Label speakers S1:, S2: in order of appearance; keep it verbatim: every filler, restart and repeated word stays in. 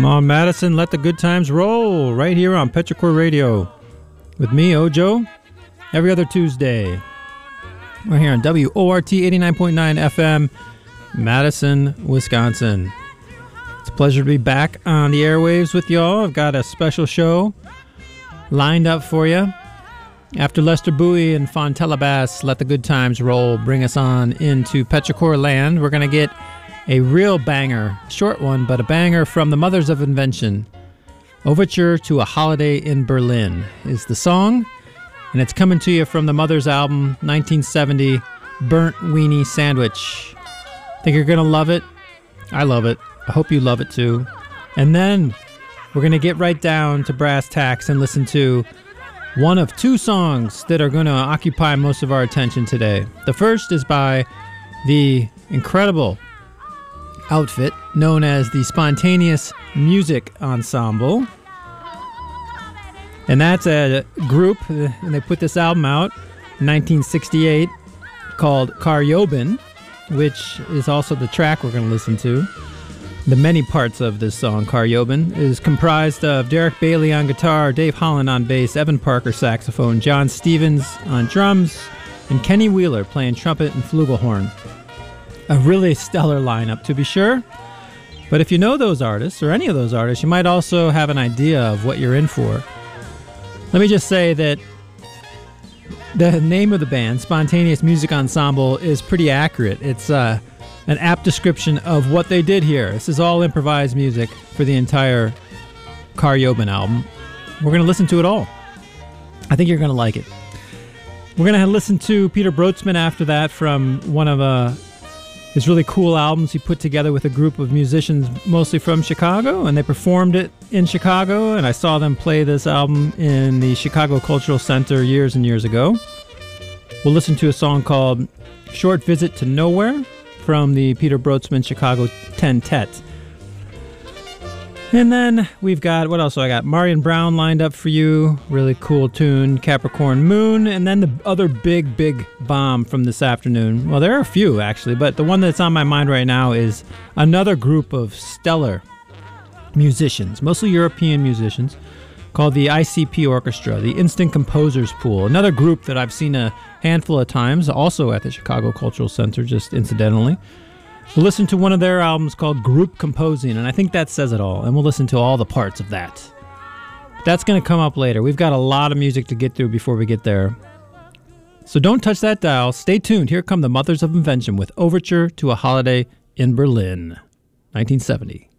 S1: Come on, Madison, let the good times roll right here on Petrichor Radio with me, Ojo, every other Tuesday. We're here on W O R T eighty-nine point nine F M, Madison, Wisconsin. It's a pleasure to be back on the airwaves with y'all. I've got a special show lined up for you. After Lester Bowie and Fontella Bass, Let the Good Times Roll, bring us on into Petrichor land. We're going to get a real banger, short one, but a banger from the Mothers of Invention. Overture to a Holiday in Berlin is the song, and it's coming to you from the Mothers album, nineteen seventy, Burnt Weenie Sandwich. Think you're going to love it? I love it. I hope you love it too. And then we're going to get right down to brass tacks and listen to one of two songs that are going to occupy most of our attention today. The first is by the incredible outfit known as the Spontaneous Music Ensemble. And that's a group, and they put this album out in nineteen sixty-eight called Karyobin, which is also the track we're going to listen to. The many parts of this song, Karyobin, is comprised of Derek Bailey on guitar, Dave Holland on bass, Evan Parker saxophone, John Stevens on drums, and Kenny Wheeler playing trumpet and flugelhorn. A really stellar lineup, to be sure. But if you know those artists, or any of those artists, you might also have an idea of what you're in for. Let me just say that the name of the band, Spontaneous Music Ensemble, is pretty accurate. It's uh, an apt description of what they did here. This is all improvised music for the entire Karyobin album. We're going to listen to it all. I think you're going to like it. We're going to listen to Peter Brotzman after that from one of uh, his really cool albums he put together with a group of musicians mostly from Chicago, and they performed it in Chicago, and I saw them play this album in the Chicago Cultural Center years and years ago. We'll listen to a song called Short Visit to Nowhere from the Peter Brotzman Chicago Ten-Tet. And then we've got, what else do I got? Marion Brown lined up for you. Really cool tune, Capricorn Moon. And then the other big, big bomb from this afternoon. Well, there are a few, actually, but the one that's on my mind right now is another group of stellar musicians, mostly European musicians, called the I C P Orchestra, the Instant Composers Pool. Another group that I've seen a handful of times, also at the Chicago Cultural Center, just incidentally. We'll listen to one of their albums called Group Composing, and I think that says it all, and we'll listen to all the parts of that. That's going to come up later. We've got a lot of music to get through before we get there. So don't touch that dial. Stay tuned. Here come the Mothers of Invention with Overture to a Holiday in Berlin, nineteen seventy.